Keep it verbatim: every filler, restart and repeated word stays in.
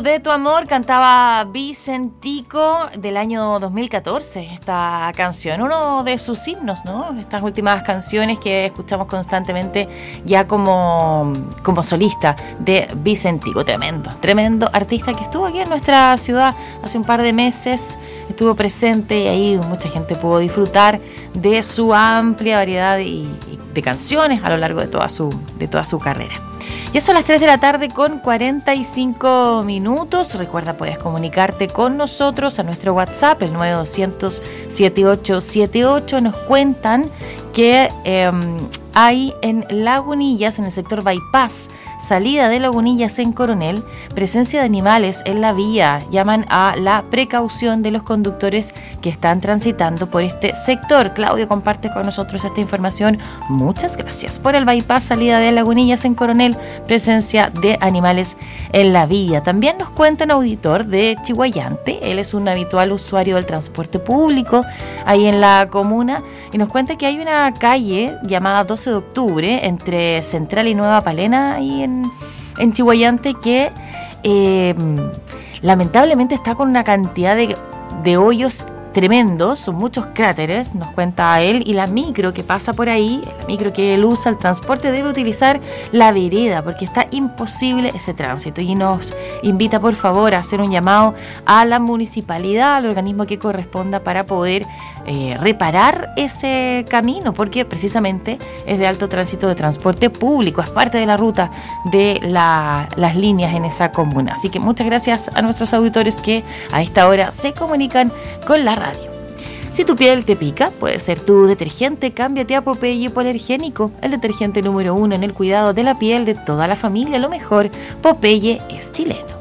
de tu amor cantaba Vicentico del año dos mil catorce, esta canción, uno de sus himnos, ¿no? Estas últimas canciones que escuchamos constantemente ya como, como solista de Vicentico, tremendo, tremendo artista que estuvo aquí en nuestra ciudad hace un par de meses, estuvo presente y ahí mucha gente pudo disfrutar de su amplia variedad y, de canciones a lo largo de toda su, de toda su carrera. Ya son las tres de la tarde con cuarenta y cinco minutos. Recuerda, puedes comunicarte con nosotros a nuestro WhatsApp, el nueve doscientos, setenta y ocho setenta y ocho. Nos cuentan que eh, hay en Lagunillas, en el sector Bypass, salida de Lagunillas en Coronel, presencia de animales en la vía. Llaman a la precaución de los conductores que están transitando por este sector. Claudio comparte con nosotros esta información. Muchas gracias. Por el Bypass, salida de Lagunillas en Coronel, presencia de animales en la vía. También nos cuenta un auditor de Chihuayante. Él es un habitual usuario del transporte público ahí en la comuna y nos cuenta que hay una calle llamada doce de octubre entre Central y Nueva Palena y en, en Chihuayante que eh, lamentablemente está con una cantidad de, de hoyos tremendos, son muchos cráteres, nos cuenta él, y la micro que pasa por ahí, la micro que él usa, el transporte, debe utilizar la vereda porque está imposible ese tránsito y nos invita por favor a hacer un llamado a la municipalidad, al organismo que corresponda para poder eh, reparar ese camino porque precisamente es de alto tránsito de transporte público, es parte de la ruta de la, las líneas en esa comuna. Así que muchas gracias a nuestros auditores que a esta hora se comunican con la radio. Si tu piel te pica, puede ser tu detergente, cámbiate a Popeye Hipoalergénico, el detergente número uno en el cuidado de la piel de toda la familia. Lo mejor, Popeye es chileno.